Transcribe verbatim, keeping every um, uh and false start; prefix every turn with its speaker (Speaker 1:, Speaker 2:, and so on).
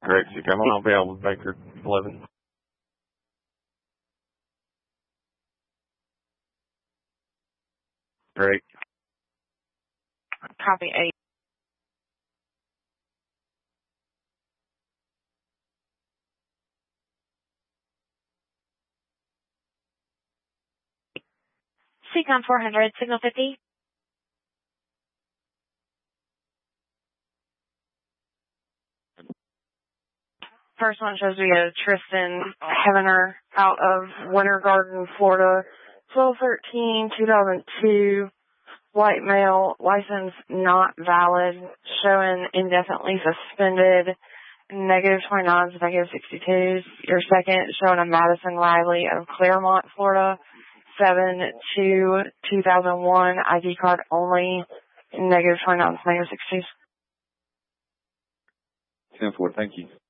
Speaker 1: correct. You come on, I'll be able to Baker eleven. Correct.
Speaker 2: Copy eight. Seacon four hundred, signal fifty. First one shows we have Tristan Heavener out of Winter Garden, Florida, twelve thirteen two thousand two, white male, license not valid, showing indefinitely suspended, negative twenty-nines, negative sixty-twos. Your second showing a Madison Riley of Claremont, Florida, seven two two thousand one, I D card only, negative twenty-nines, negative sixty-twos.
Speaker 1: ten four, thank you.